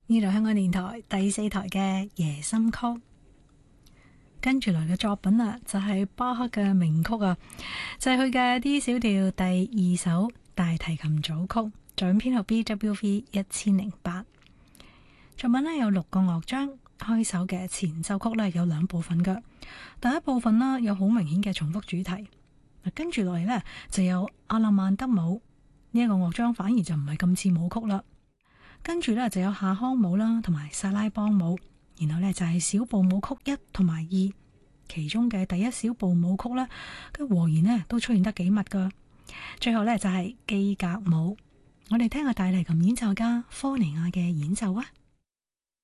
呢度香港電台第4台嘅夜心曲，跟住來嘅作品啊，就係巴赫嘅名曲啊，就係佢嘅 D 小調第2首大提琴組曲，作品編號 BWV 1008。作品呢有6個樂章，開首嘅前奏曲呢有2部分嘅，第一部分呢有好明顯嘅重複主題，跟住落嚟呢就有阿勒曼德舞，呢一個樂章反而就唔係咁似舞曲啦。跟住呢就有夏康舞啦，同埋薩拉邦舞，然後呢就係小步舞曲1同埋2，其中嘅第一小步舞曲呢嘅和弦呢都出現得幾密噶。最後呢就係基格舞，我哋聽下大提琴演奏家科尼亞嘅演奏啊。